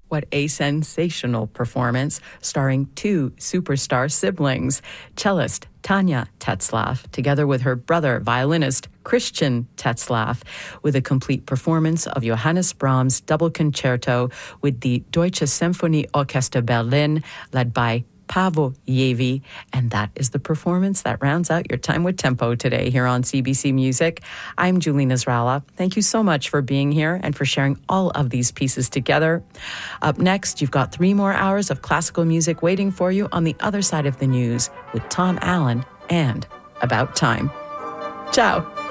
What a sensational performance, starring two superstar siblings, cellist Tanya Tetzlaff, together with her brother, violinist Christian Tetzlaff, with a complete performance of Johannes Brahms' double concerto with the Deutsche Symphonieorchester Berlin, led by Paavo Järvi, and that is the performance that rounds out your time with Tempo today here on CBC Music. I'm Julie Nasrallah. Thank you so much for being here and for sharing all of these pieces together. Up next, you've got 3 more hours of classical music waiting for you on the other side of the news with Tom Allen and About Time. Ciao.